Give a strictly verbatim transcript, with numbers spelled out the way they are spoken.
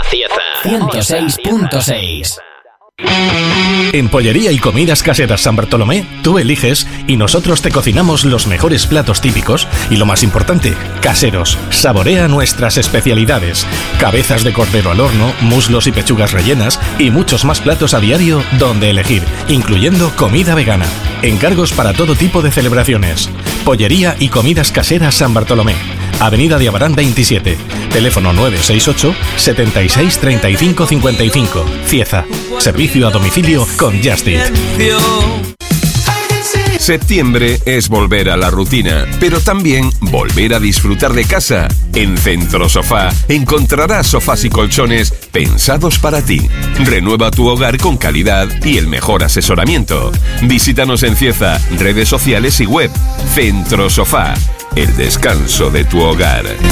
ciento seis punto seis. En Pollería y Comidas Caseras San Bartolomé, tú eliges y nosotros te cocinamos los mejores platos típicos y, lo más importante, caseros. Saborea nuestras especialidades: cabezas de cordero al horno, muslos y pechugas rellenas y muchos más platos a diario donde elegir, incluyendo comida vegana. Encargos para todo tipo de celebraciones. Pollería y Comidas Caseras San Bartolomé, Avenida de Abarán veintisiete, teléfono nueve seis ocho, setenta y seis, treinta y cinco, cincuenta y cinco. Cieza, servicio a domicilio con Just Eat. Septiembre es volver a la rutina, pero también volver a disfrutar de casa. En Centro Sofá encontrarás sofás y colchones pensados para ti. Renueva tu hogar con calidad y el mejor asesoramiento. Visítanos en Cieza, redes sociales y web. Centro Sofá, el descanso de tu hogar.